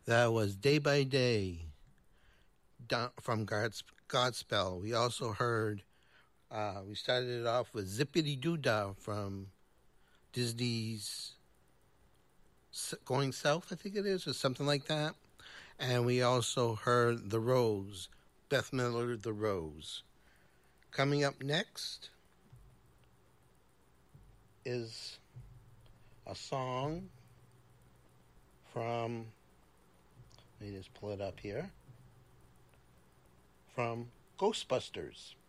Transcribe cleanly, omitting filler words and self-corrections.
That was Day by Day from Godspell. We also heard, we started it off with Zippity Doo Dah from Disney's Going South, I think it is, or something like that. And we also heard The Rose, Beth Miller, The Rose. Coming up next is a song from, let me just pull it up here, from Ghostbusters.